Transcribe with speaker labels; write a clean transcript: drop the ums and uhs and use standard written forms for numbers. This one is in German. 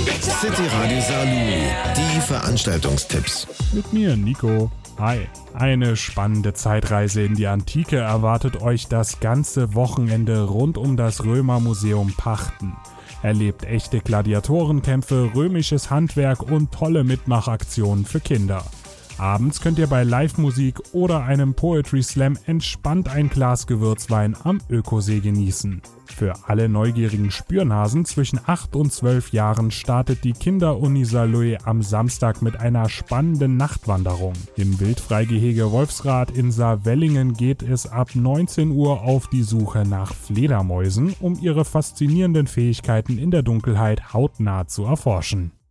Speaker 1: City Radio Saarlouis, die Veranstaltungstipps.
Speaker 2: Mit mir, Nico. Hi. Eine spannende Zeitreise in die Antike erwartet euch das ganze Wochenende rund um das Römermuseum Pachten. Erlebt echte Gladiatorenkämpfe, römisches Handwerk und tolle Mitmachaktionen für Kinder. Abends könnt ihr bei Live-Musik oder einem Poetry Slam entspannt ein Glas Gewürzwein am Ökosee genießen. Für alle neugierigen Spürnasen zwischen 8 und 12 Jahren startet die Kinderuni Saarlouis am Samstag mit einer spannenden Nachtwanderung. Im Wildfreigehege Wolfsrad in Saarwellingen geht es ab 19 Uhr auf die Suche nach Fledermäusen, um ihre faszinierenden Fähigkeiten in der Dunkelheit hautnah zu erforschen.